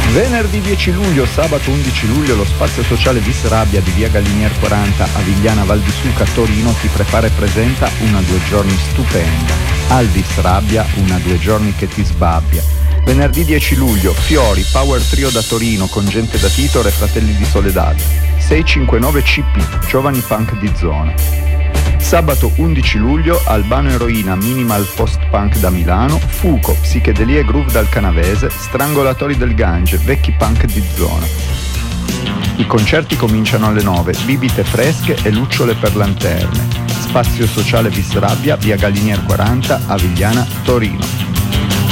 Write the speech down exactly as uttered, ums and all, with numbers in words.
Venerdì dieci luglio, sabato undici luglio, lo spazio sociale Vis Rabbia di via Gallinier quaranta a Vigliana Val di Suca, Torino ti prepara e presenta una due giorni stupenda. Al Vis Rabbia, una due giorni che ti sbabbia. Venerdì dieci luglio, Fiori, Power Trio da Torino con Gente da Titore e Fratelli di Soledad. sei cinque nove C P, Giovani Punk di Zona. Sabato undici luglio, Albano Eroina, Minimal Post-Punk da Milano, Fuco, Psichedelia e Groove dal Canavese, Strangolatori del Gange, Vecchi Punk di Zona. I concerti cominciano alle nove, bibite fresche e lucciole per lanterne. Spazio sociale Vis Rabbia, via Gallinier quaranta, a Vigliana, Torino.